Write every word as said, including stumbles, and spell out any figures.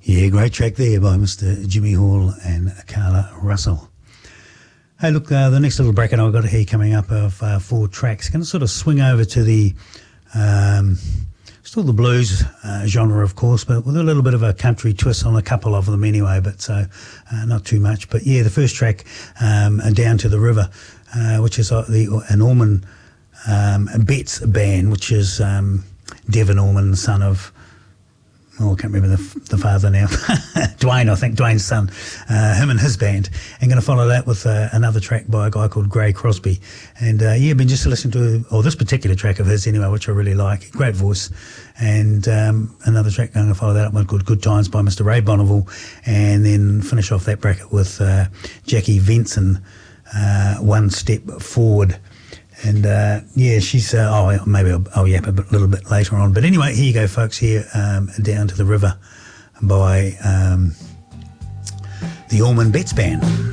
Yeah, great track there by Mister Jimmy Hall and Carla Russell. Hey, look, uh, the next little bracket I've got here coming up of uh, four tracks. Going to sort of swing over to the, um, still the blues uh, genre, of course, but with a little bit of a country twist on a couple of them anyway, but so uh, not too much. But yeah, the first track, um, Down to the River, uh, which is uh, the an Allman um, Betts band, which is um, Devon Allman, son of, oh, I can't remember the, the father now. Dwayne, I think, Dwayne's son. Uh, him and his band. And going to follow that with uh, another track by a guy called Gray Crosby. And uh, yeah, been just listening to, or this particular track of his anyway, which I really like. Great voice. And um, another track going to follow that up one called Good Times by Mister Ray Bonneville. And then finish off that bracket with uh, Jackie Venson, uh, One Step Forward. And uh, yeah, she's, uh, oh, maybe I'll, I'll yap a bit, little bit later on. But anyway, here you go, folks, here, um, Down to the River by um, the Allman Betts Band.